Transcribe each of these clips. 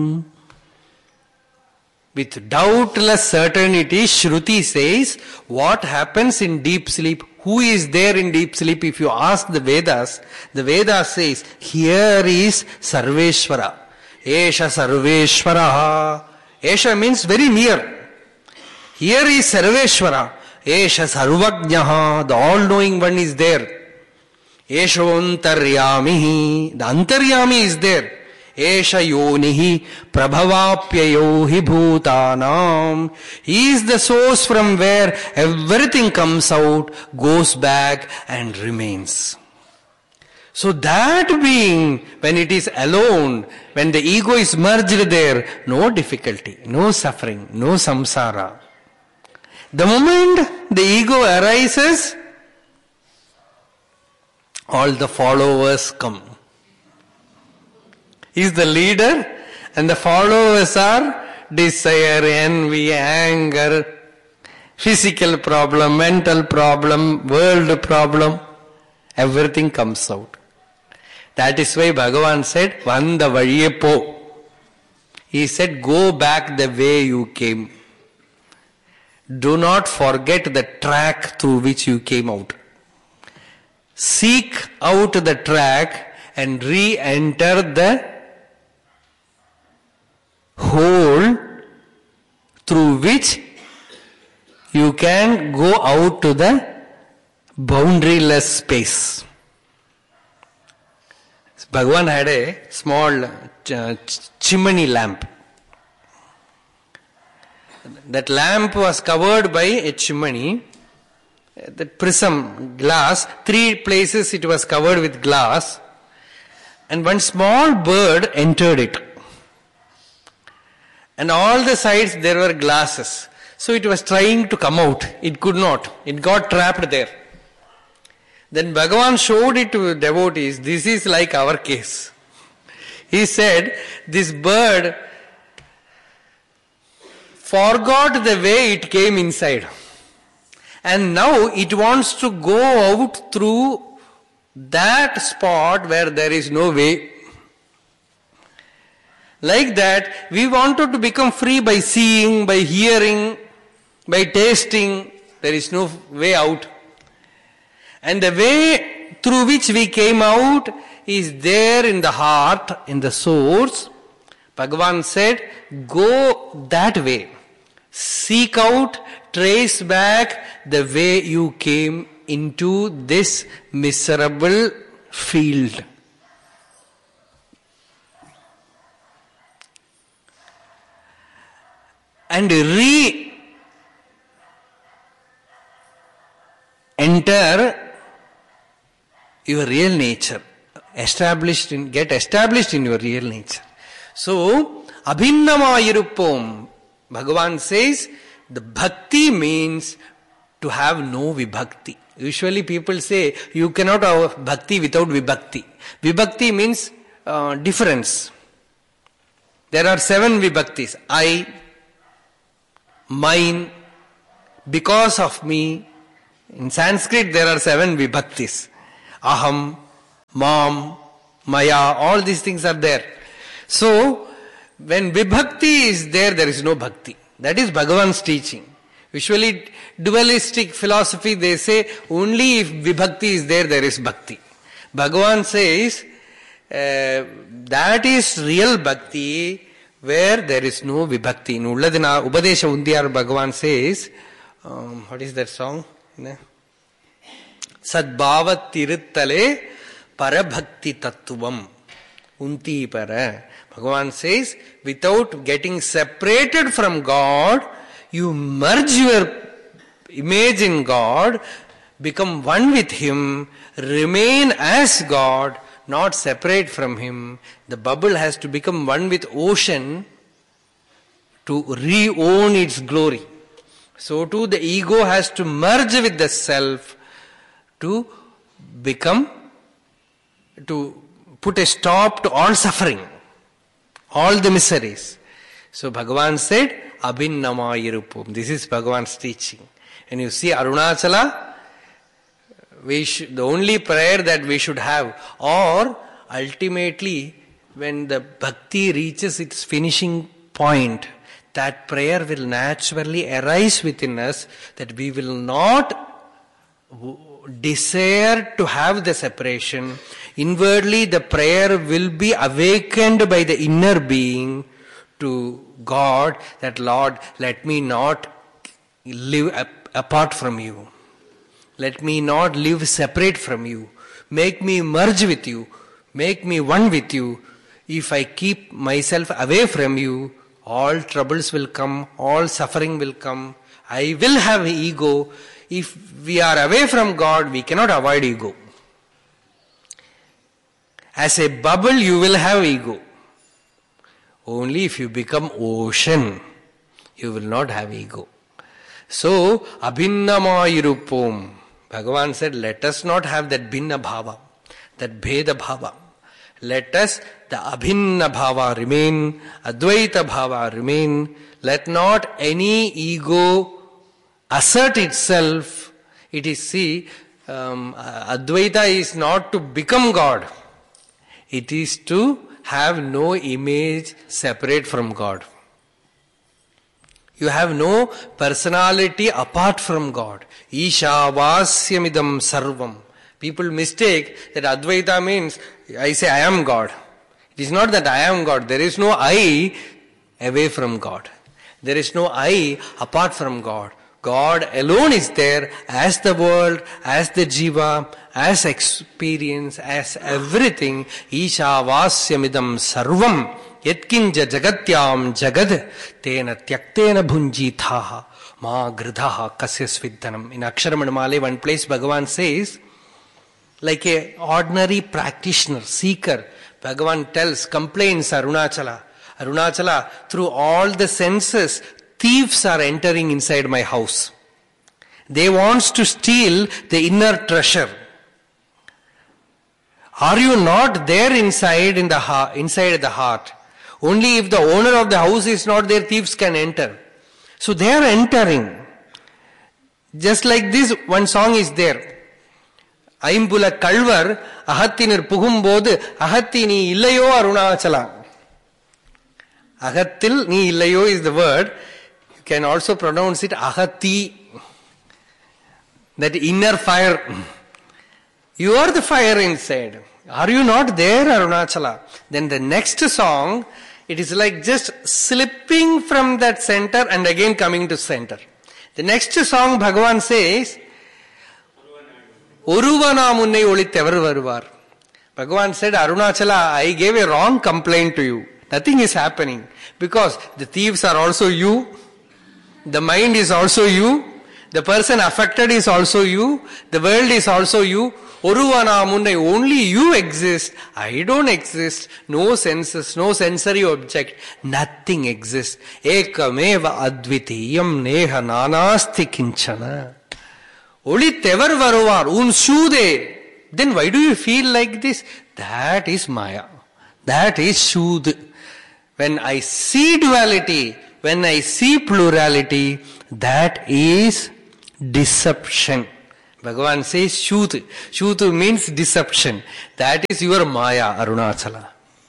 With doubtless certainty, Shruti says, what happens in deep sleep? Who is there in deep sleep? If you ask the Vedas says, here is Sarveshwara. Esha Sarveshwara. Esha means very near. Here is Sarveshwara. Esha Sarvajnaha. The all-knowing one is there. Esho Antaryamihi. The Antaryami is there. Esha Yonihi Prabhavapyayo hi Bhutanam. He is the source from where everything comes out, goes back and remains. So that being, when it is alone, when the ego is merged there, no difficulty, no suffering, no samsara. The moment the ego arises, all the followers come. He is the leader and the followers are desire, envy, anger, physical problem, mental problem, world problem. Everything comes out. That is why Bhagavan said, Vanda valiye po. He said, go back the way you came. Do not forget the track through which you came out. Seek out the track and re-enter the hole through which you can go out to the boundaryless space. Bhagavan had a small chimney lamp. That lamp was covered by a chimney. That prism, glass, 3 places it was covered with glass. And one small bird entered it. And all the sides there were glasses. So it was trying to come out. It could not. It got trapped there. Then Bhagavan showed it to devotees. This is like our case. He said, this bird forgot the way it came inside. And now it wants to go out through that spot where there is no way. Like that, we wanted to become free by seeing, by hearing, by tasting. There is no way out. And the way through which we came out is there in the heart, in the source. Bhagavan said, go that way. Seek out, trace back the way you came into this miserable field. And re-enter your real nature. Get established in your real nature. So, abhinnamayirupom. Bhagavan says, the bhakti means to have no vibhakti. Usually people say, you cannot have bhakti without vibhakti. Vibhakti means difference. There are 7 vibhaktis. I, mine, because of me. In Sanskrit there are 7 vibhaktis. Aham, mam, maya, all these things are there. So, when vibhakti is there, there is no bhakti. That is Bhagavan's teaching. Usually, dualistic philosophy, they say, only if vibhakti is there, there is bhakti. Bhagavan says, that is real bhakti, where there is no vibhakti. In Ulladina, Upadesha Undiyar, Bhagavan says, what is that song? Sadbhavat tiruttale parabhakti tattvam unti para. Bhagavan says, without getting separated from God, you merge your image in God, become one with Him, remain as God, not separate from Him. The bubble has to become one with ocean to re-own its glory. So too the ego has to merge with the self to put a stop to all suffering, all the miseries. So Bhagavan said, Abhinnamayirupum. This is Bhagavan's teaching. And you see Arunachala, the only prayer that we should have, or ultimately when the bhakti reaches its finishing point, that prayer will naturally arise within us, that we will not desire to have the separation. Inwardly, the prayer will be awakened by the inner being to God, that Lord, let me not live apart from you. Let me not live separate from you. Make me merge with you. Make me one with you. If I keep myself away from you, all troubles will come, all suffering will come. I will have ego. If we are away from God, we cannot avoid ego. As a bubble, you will have ego. Only if you become ocean, you will not have ego. So, abhinnamayirupom. Bhagavan said, let us not have that bhinna bhava, that bheda bhava. Let us, the abhinna bhava remain, advaita bhava remain. Let not any ego assert itself. It is, advaita is not to become God. It is to have no image separate from God. You have no personality apart from God. Ishavasyamidam sarvam. People mistake that Advaita means, I say I am God. It is not that I am God. There is no I away from God. There is no I apart from God. God alone is there as the world, as the jiva, as experience, as everything. Ishavasyamidam sarvam. Yatkinja jagatyam jagad tena tyaktena bhunjithaha ma gridhaha kasyasvidhanam. In Aksharamanamale, one place Bhagavan says, like a ordinary practitioner, seeker, Bhagavan tells, complains Arunachala. Arunachala, through all the senses, thieves are entering inside my house. They want to steal the inner treasure. Are you not there inside the heart? Only if the owner of the house is not there, thieves can enter. So they are entering. Just like this, one song is there. Aimbula Kalvar, Ahattinir Pugumbod, Ahatti ni illayo Arunachala. Ahattil ni illayo is the word. You can also pronounce it Ahatti. That inner fire. You are the fire inside. Are you not there, Arunachala? Then the next song, it is like just slipping from that center and again coming to center. The next song, Bhagavan says, Uruvana munnai olittevar varuvar. Bhagavan said, Arunachala, I gave a wrong complaint to you. Nothing is happening. Because the thieves are also you. The mind is also you. The person affected is also you. The world is also you. Oruvana munnai, only you exist. I don't exist. No senses, no sensory object. Nothing exists. Ekameva advitiyam neha nanasti kinchana. Olittevar varuvar, un shude. Then why do you feel like this? That is Maya. That is Shud. When I see duality, when I see plurality, that is deception. Bhagavan says Shut. Shut means deception. That is your Maya, Arunachala.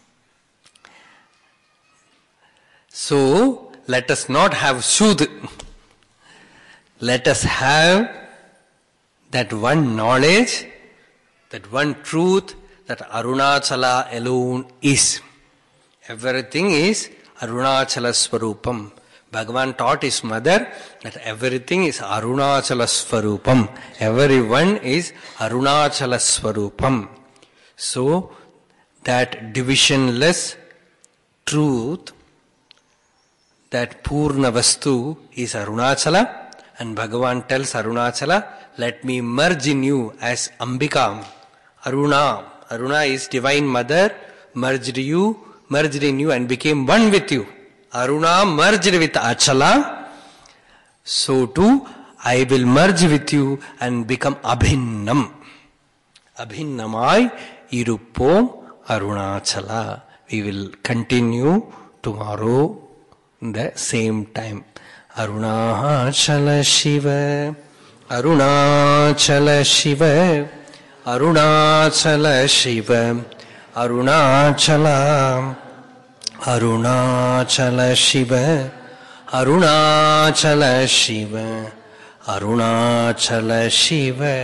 So, let us not have Shut. Let us have that one knowledge, that one truth, that Arunachala alone is. Everything is Arunachala Swarupam. Bhagavan taught his mother that everything is Arunachala Swarupam. Everyone is Arunachala Swarupam. So, that divisionless truth, that Purna Vastu is Arunachala, and Bhagavan tells Arunachala, let me merge in you as Ambika. Aruna. Aruna is Divine Mother, merged in you and became one with you. Aruna merged with Achala. So too, I will merge with you and become Abhinnam. Abhinnamai Irupom Arunachala. We will continue tomorrow the same time. Arunachala Shiva, Arunachala Shiva, Arunachala Shiva, Arunachala, Arunachala Shiva, Arunachala Shiva, Arunachala Shiva.